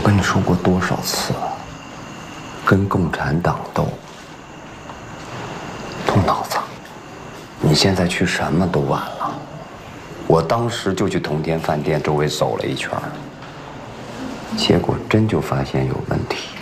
跟你说过多少次了，跟共产党斗，动脑子。你现在去什么都晚了。我当时就去同天饭店周围走了一圈，结果真就发现有问题。